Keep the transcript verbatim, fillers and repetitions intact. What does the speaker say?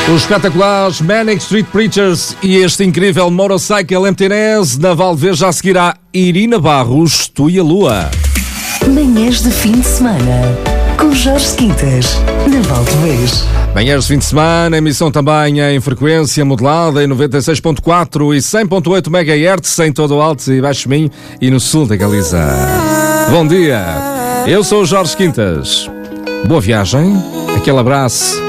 Os espetaculares Manic Street Preachers e este incrível Motorcycle Emptiness. Na Valverde já seguirá Irina Barros, Tu e a Lua. Manhãs de fim de semana com Jorge Quintas, na Valverde. Manhãs de fim de semana, emissão também em frequência modulada em noventa e seis ponto quatro e cem ponto oito megahertz em todo o Alto e Baixo Minho e no sul da Galiza. Bom dia, eu sou o Jorge Quintas. Boa viagem, aquele abraço